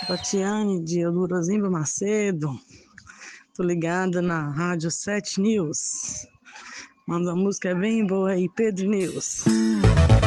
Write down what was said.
Tatiane de Eudorosimba Macedo, tô ligada na Rádio 7 News. Manda uma música bem boa aí, Pedro News.